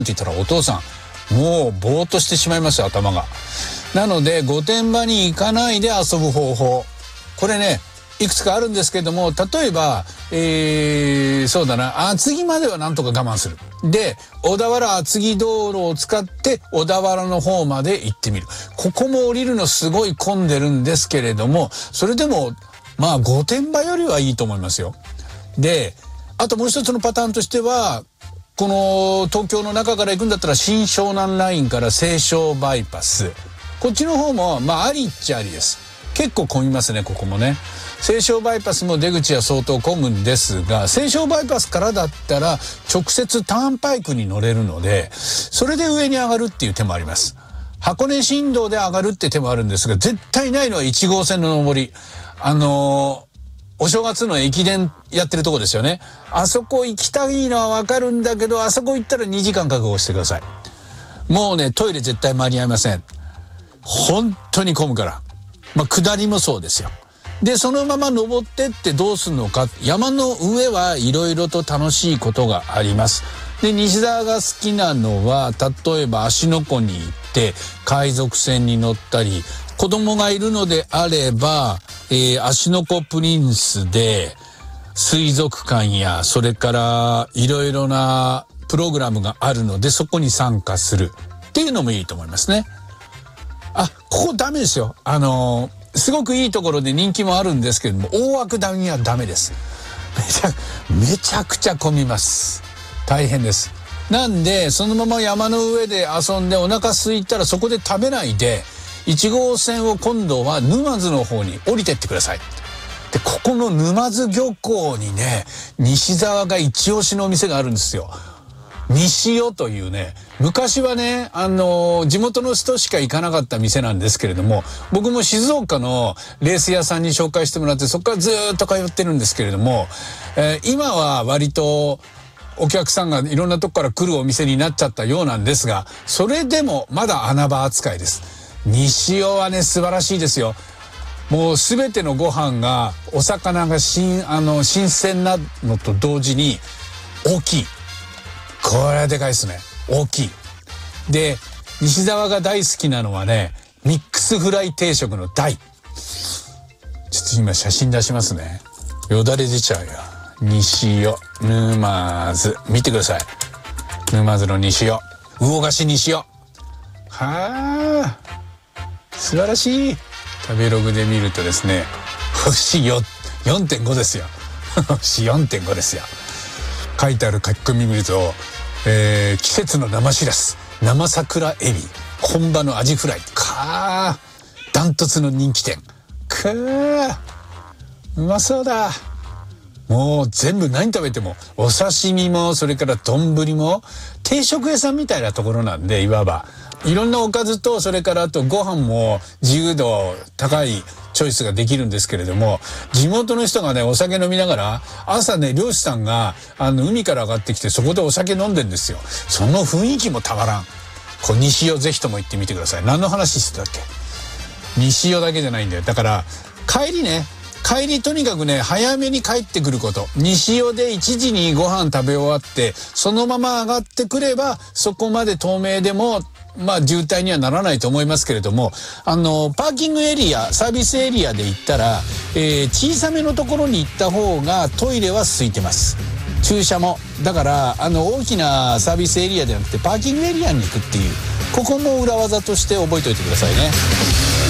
言ったらお父さんもうぼーっとしてしまいますよ、頭が。なので御殿場に行かないで遊ぶ方法、これねいくつかあるんですけども、例えば、そうだな、厚木まではなんとか我慢する。で、小田原厚木道路を使って小田原の方まで行ってみる。ここも降りるのすごい混んでるんですけれども、それでもまあ御殿場よりはいいと思いますよ。で、あともう一つのパターンとしては、この東京の中から行くんだったら新湘南ラインから西湘バイパス、こっちの方もまあありっちゃありです。結構混みますね、ここもね。西湘バイパスも出口は相当混むんですが、西湘バイパスからだったら直接ターンパイクに乗れるので、それで上に上がるっていう手もあります。箱根新道で上がるって手もあるんですが、絶対ないのは1号線の上り。お正月の駅伝やってるとこですよね。あそこ行きたいのはわかるんだけど、あそこ行ったら2時間覚悟してください。もうね、トイレ絶対間に合いません。本当に混むから。まあ下りもそうですよ。で、そのまま登ってってどうするのか。山の上はいろいろと楽しいことがあります。で、西澤が好きなのは、例えば芦ノ湖に行って海賊船に乗ったり、子供がいるのであれば、芦ノ湖プリンスで水族館や、それからいろいろなプログラムがあるので、そこに参加するっていうのもいいと思いますね。ここダメですよ。すごくいいところで人気もあるんですけれども、大涌谷はダメです。めちゃくちゃ混みます。大変です。なんでそのまま山の上で遊んでお腹空いたらそこで食べないで、1号線を今度は沼津の方に降りてってください。で、ここの沼津漁港にね、西澤が一押しのお店があるんですよ。西尾というね、昔はね、地元の人しか行かなかった店なんですけれども、僕も静岡のレース屋さんに紹介してもらって、そこからずーっと通ってるんですけれども、今は割とお客さんがいろんなとこから来るお店になっちゃったようなんですが、それでもまだ穴場扱いです。西尾はね、素晴らしいですよ。もうすべてのご飯が、お魚が新鮮なのと同時に大きい。これはでかいですね。大きい。で、西澤が大好きなのはね、ミックスフライ定食の大。ちょっと今写真出しますね。よだれ出ちゃうよ。西尾、沼津。見てください。沼津の西尾。魚河岸西尾。はあ。素晴らしい。食べログで見るとですね、星 4.5 ですよ。星 4.5 ですよ。書いてある書き込み見ると、季節の生しらす、生桜エビ、本場のアジフライ、ダントツの人気店。うまそうだ。もう全部何食べても、お刺身もそれから丼も定食屋さんみたいなところなんで、いわばいろんなおかずと、それからあとご飯も自由度高いチョイスができるんですけれども、地元の人がね、お酒飲みながら、朝ね、漁師さんが海から上がってきて、そこでお酒飲んでんですよ。その雰囲気もたまらん。こう西尾ぜひとも行ってみてください。何の話してたっけ？西尾だけじゃないんだよ。だから帰りとにかくね、早めに帰ってくること。西尾で1時にご飯食べ終わって、そのまま上がってくれば、そこまで透明でもまあ渋滞にはならないと思いますけれども、パーキングエリア、サービスエリアで行ったら、小さめのところに行った方がトイレは空いてます。駐車も。だから大きなサービスエリアではなくてパーキングエリアに行くっていう、ここも裏技として覚えておいてくださいね。